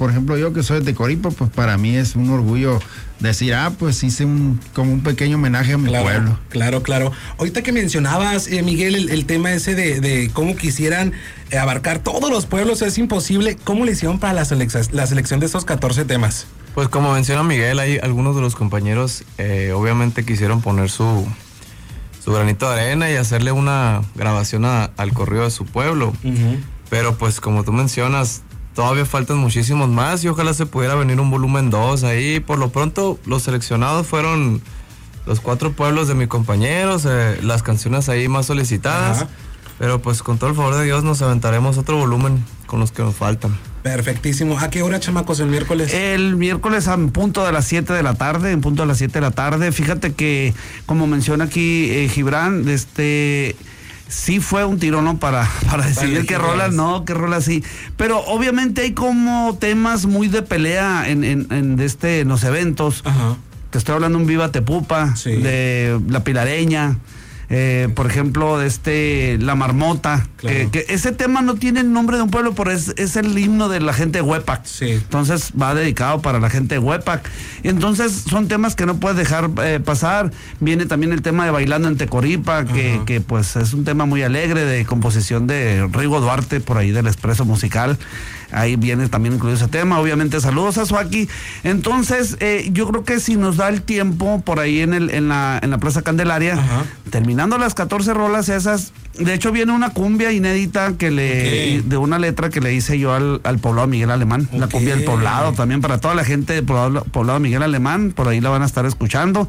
por ejemplo, yo que soy de Tecoripa, pues para mí es un orgullo decir, pues hice como un pequeño homenaje a mi pueblo. Claro. Ahorita que mencionabas, Miguel, el tema ese de cómo quisieran abarcar todos los pueblos, es imposible. ¿Cómo le hicieron para la selección de estos 14 temas? Pues como menciona Miguel, hay algunos de los compañeros obviamente quisieron poner su granito de arena y hacerle una grabación al corrido de su pueblo. Uh-huh. Pero pues como tú mencionas, todavía faltan muchísimos más y ojalá se pudiera venir un volumen 2 ahí. Por lo pronto, los seleccionados fueron los 4 pueblos de mis compañeros, las canciones ahí más solicitadas. Ajá. Pero pues con todo el favor de Dios nos aventaremos otro volumen con los que nos faltan. Perfectísimo. ¿A qué hora, chamacos, el miércoles? El miércoles en punto de las 7 de la tarde. Fíjate que, como menciona aquí Gibran, sí fue un tiro, ¿no? Para decidir qué rola sí. Pero obviamente hay como temas muy de pelea en los eventos. Ajá. Te estoy hablando de un Viva Tepupa, sí, de La Pilareña. Por ejemplo, La Marmota, claro, que ese tema no tiene el nombre de un pueblo, pero es el himno de la gente de Huepac. Sí. Entonces va dedicado para la gente de Huepac. Entonces son temas que no puedes dejar pasar. Viene también el tema de Bailando en Tecoripa, que pues es un tema muy alegre, de composición de Rigo Duarte, por ahí del Expreso Musical. Ahí viene también incluido ese tema. Obviamente, saludos a Suaki. Entonces, yo creo que si nos da el tiempo por ahí en la Plaza Candelaria, terminando las 14 rolas esas, de hecho viene una cumbia inédita de una letra que le hice yo al poblado Miguel Alemán. La cumbia del poblado también para toda la gente del poblado Miguel Alemán. Por ahí la van a estar escuchando.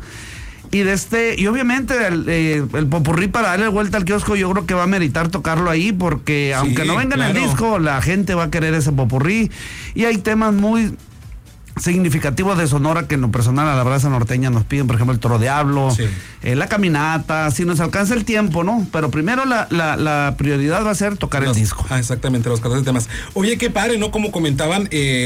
Y obviamente el popurrí, para darle vuelta al kiosco, yo creo que va a meritar tocarlo ahí, porque aunque no venga en el disco, la gente va a querer ese popurrí. Y hay temas muy significativos de Sonora que en lo personal a la Brasa Norteña nos piden, por ejemplo, el Toro Diablo, sí, La Caminata, si nos alcanza el tiempo, ¿no? Pero primero la prioridad va a ser tocar el disco. Exactamente, los 14 temas. Oye, qué padre, ¿no? Como comentaban,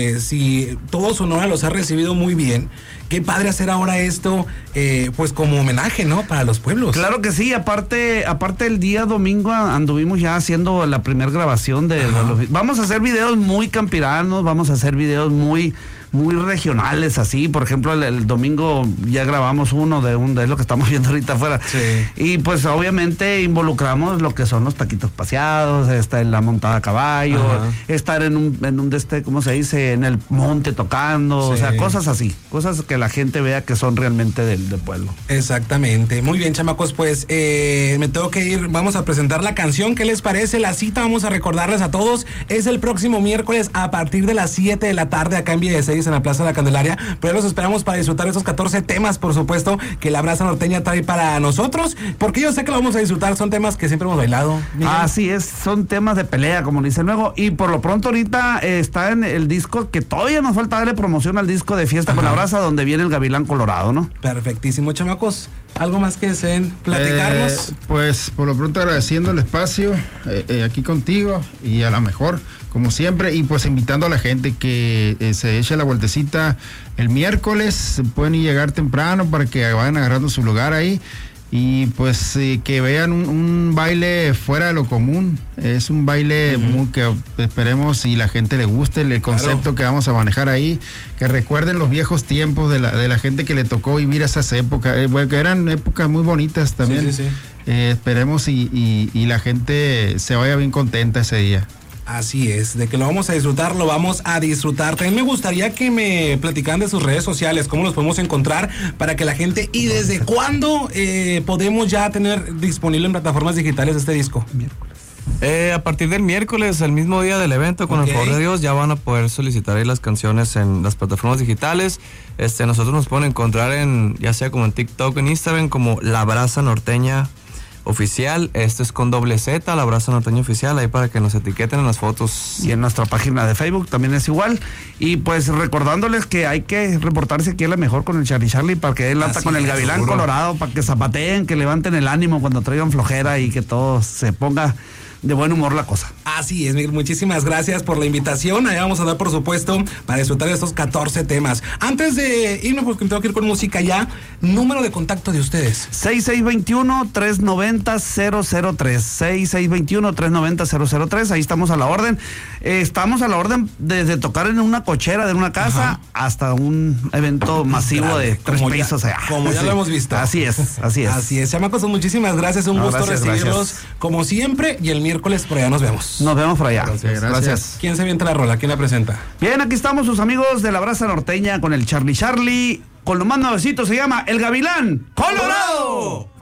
si todo Sonora los ha recibido muy bien, qué padre hacer ahora esto, pues como homenaje, ¿no? Para los pueblos. Claro que sí, aparte el día domingo anduvimos ya haciendo la primera grabación vamos a hacer videos muy campiranos, vamos a hacer videos muy regionales, así. Por ejemplo, el domingo ya grabamos uno de lo que estamos viendo ahorita afuera. Sí. Y pues obviamente involucramos lo que son los taquitos paseados, en la montada a caballo, estar en un ¿cómo se dice? En el monte tocando, sí, o sea, cosas así, cosas que la gente vea que son realmente del pueblo. Exactamente. Muy bien, chamacos, pues me tengo que ir. Vamos a presentar la canción. ¿Qué les parece? La cita, vamos a recordarles a todos, es el próximo miércoles a partir de las 7 de la tarde acá en Villa de 6 en la Plaza de la Candelaria, pero los esperamos para disfrutar esos 14 temas, por supuesto, que la Brasa Norteña trae para nosotros, porque yo sé que lo vamos a disfrutar, son temas que siempre hemos bailado. Así es, son temas de pelea, como dicen luego, y por lo pronto ahorita está en el disco, que todavía nos falta darle promoción al disco de Fiesta con la Brasa, donde viene el Gavilán Colorado, ¿no? Perfectísimo, chamacos. ¿Algo más que deseen platicarnos? Pues por lo pronto agradeciendo el espacio aquí contigo y a la mejor, como siempre, y pues invitando a la gente que se eche la vueltecita el miércoles. Pueden llegar temprano para que vayan agarrando su lugar ahí y pues que vean un baile fuera de lo común. Es un baile muy que esperemos y la gente le guste el concepto que vamos a manejar ahí, que recuerden los viejos tiempos de la gente que le tocó vivir esas épocas, que eran épocas muy bonitas también. Sí. Esperemos y la gente se vaya bien contenta ese día. Así es, de que lo vamos a disfrutar, lo vamos a disfrutar. También me gustaría que me platicaran de sus redes sociales, cómo los podemos encontrar para que la gente, y desde cuándo podemos ya tener disponible en plataformas digitales este disco. A partir del miércoles, el mismo día del evento, con el favor de Dios, ya van a poder solicitar ahí las canciones en las plataformas digitales. Nosotros nos pueden encontrar ya sea como en TikTok, en Instagram, como La Brasa Norteña Oficial. Esto es con Z, La Brasa Norteña Oficial, ahí para que nos etiqueten en las fotos. Y en nuestra página de Facebook también es igual. Y pues recordándoles que hay que reportarse aquí a la mejor con el Charlie para que den lata con el Gavilán Colorado, para que zapateen, que levanten el ánimo cuando traigan flojera y que todo se ponga de buen humor la cosa. Así es, Miguel, muchísimas gracias por la invitación. Ahí vamos a dar, por supuesto, para disfrutar de estos 14 temas. Antes de irme, porque tengo que ir con música ya, número de contacto de ustedes. 6621-390-003. 6621-390-003. Ahí estamos a la orden. Estamos a la orden desde tocar en una cochera de una casa hasta un evento masivo de 3 pisos. Como ya lo hemos visto. Así es. Así es, chamacos, muchísimas gracias. Un gusto recibirlos como siempre. Y el miércoles por allá nos vemos. Nos vemos por allá. Gracias. ¿Quién se avienta la rola? ¿Quién la presenta? Bien, aquí estamos sus amigos de la Brasa Norteña con el Charlie. Con lo más nuevecito se llama El Gavilán Colorado.